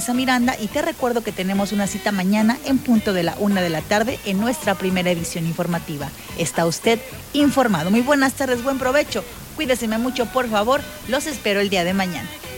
Luisa Miranda, y te recuerdo que tenemos una cita mañana en punto de la 1 de la tarde en nuestra primera edición informativa. Está usted informado. Muy buenas tardes, buen provecho. Cuídeseme mucho, por favor. Los espero el día de mañana.